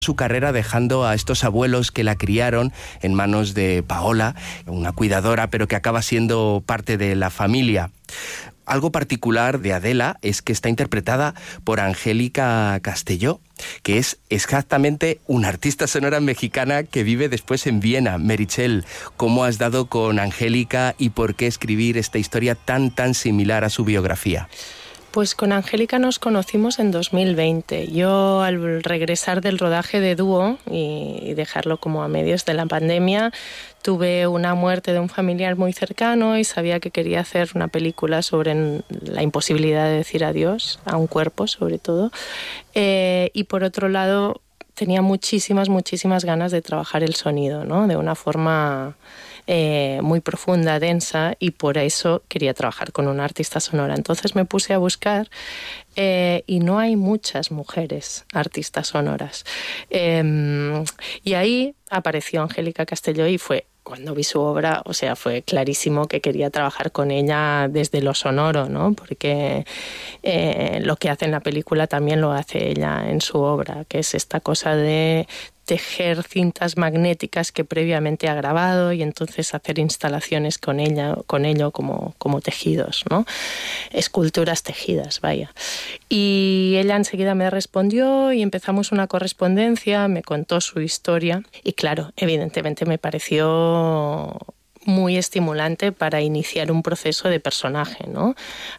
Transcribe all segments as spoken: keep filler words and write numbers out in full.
su carrera dejando a estos abuelos que la criaron en manos de Paola, una cuidadora, pero que acaba siendo parte de la familia. Algo particular de Adela es que está interpretada por Angélica Castelló, que es exactamente una artista sonora mexicana que vive después en Viena. Meritxell, ¿cómo has dado con Angélica y por qué escribir esta historia tan, tan similar a su biografía? Pues con Angélica nos conocimos en dos mil veinte. Yo, al regresar del rodaje de Dúo y dejarlo como a medios de la pandemia, tuve una muerte de un familiar muy cercano y sabía que quería hacer una película sobre la imposibilidad de decir adiós a un cuerpo, sobre todo. Eh, y por otro lado, tenía muchísimas, muchísimas ganas de trabajar el sonido, ¿no? De una forma eh, muy profunda, densa, y por eso quería trabajar con una artista sonora. Entonces me puse a buscar eh, y no hay muchas mujeres artistas sonoras. Eh, y ahí apareció Angélica Castelló y fue... Cuando vi su obra, o sea, fue clarísimo que quería trabajar con ella desde lo sonoro, ¿no? Porque eh, lo que hace en la película también lo hace ella en su obra, que es esta cosa de tejer cintas magnéticas que previamente ha grabado y entonces hacer instalaciones con ella, con ello como, como tejidos, ¿no? Esculturas tejidas, vaya. Y ella enseguida me respondió y empezamos una correspondencia, me contó su historia y claro, evidentemente me pareció muy estimulante para iniciar un proceso de personaje, ¿no?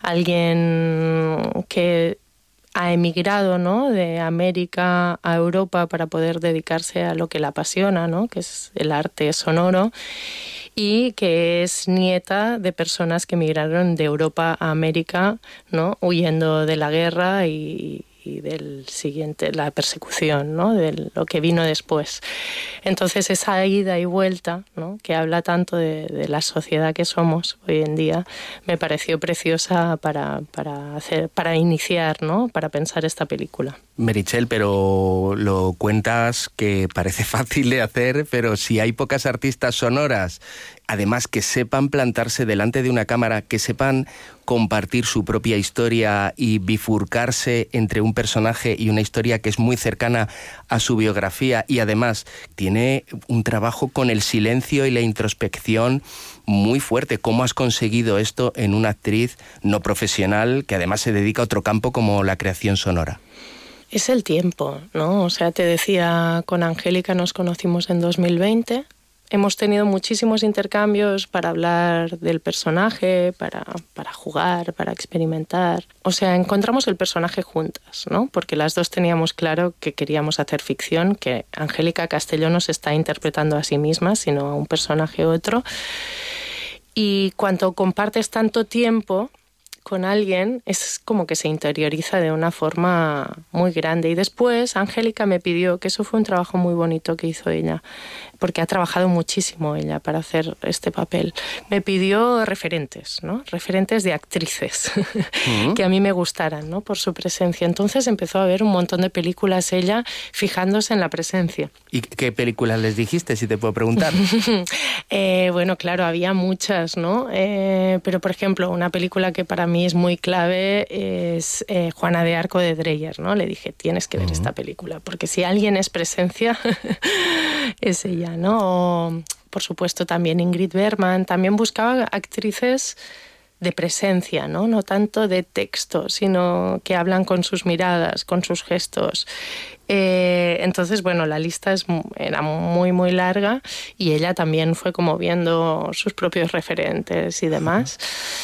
Alguien que ha emigrado, ¿no?, de América a Europa para poder dedicarse a lo que la apasiona, ¿no?, que es el arte sonoro, y que es nieta de personas que emigraron de Europa a América, ¿no?, huyendo de la guerra y, y del siguiente, la persecución, ¿no?, de lo que vino después. Entonces esa ida y vuelta, ¿no?, que habla tanto de, de la sociedad que somos hoy en día, me pareció preciosa para, para, hacer, para iniciar, ¿no?, para pensar esta película. Meritxell, pero lo cuentas que parece fácil de hacer, pero si hay pocas artistas sonoras, además que sepan plantarse delante de una cámara, que sepan compartir su propia historia y bifurcarse entre un personaje y una historia que es muy cercana a su biografía, y además tiene un trabajo con el silencio y la introspección muy fuerte. ¿Cómo has conseguido esto en una actriz no profesional que además se dedica a otro campo como la creación sonora? Es el tiempo, ¿no? O sea, te decía, con Angélica nos conocimos en dos mil veinte. Hemos tenido muchísimos intercambios para hablar del personaje, para, para jugar, para experimentar. O sea, encontramos el personaje juntas, ¿no? Porque las dos teníamos claro que queríamos hacer ficción, que Angélica Castelló no se está interpretando a sí misma, sino a un personaje otro. Y cuando compartes tanto tiempo con alguien, es como que se interioriza de una forma muy grande. Y después Angélica me pidió, que eso fue un trabajo muy bonito que hizo ella, porque ha trabajado muchísimo ella para hacer este papel. Me pidió referentes, ¿no? Referentes de actrices uh-huh. que a mí me gustaran, ¿no?, por su presencia. Entonces empezó a ver un montón de películas ella fijándose en la presencia. ¿Y qué películas les dijiste, si te puedo preguntar? eh, bueno, claro, había muchas, ¿no? Eh, pero, por ejemplo, una película que para mí es muy clave es eh, Juana de Arco de Dreyer, ¿no? Le dije, tienes que ver uh-huh. esta película, porque si alguien es presencia, es ella, ¿no? O, por supuesto, también Ingrid Bergman. También buscaba actrices de presencia, ¿no? No tanto de texto, sino que hablan con sus miradas, con sus gestos. Eh, entonces, bueno, la lista es, era muy, muy larga y ella también fue como viendo sus propios referentes y demás.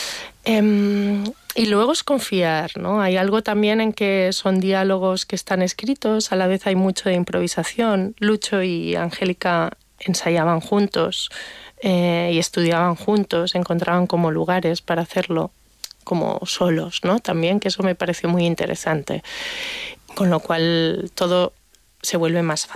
Eh, y luego es confiar, ¿no? Hay algo también en que son diálogos que están escritos, a la vez hay mucho de improvisación. Lucho y Angélica ensayaban juntos eh, y estudiaban juntos, encontraban como lugares para hacerlo como solos, ¿no? También, que eso me pareció muy interesante. Con lo cual todo se vuelve más fácil.